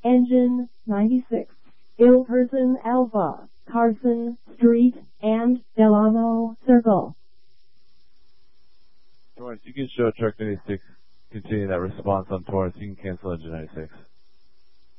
Engine 96, Ilperson Alpha, Carson Street, and Delano Circle. Torrance, you can show truck 96 continuing that response on Torrance. You can cancel engine 96.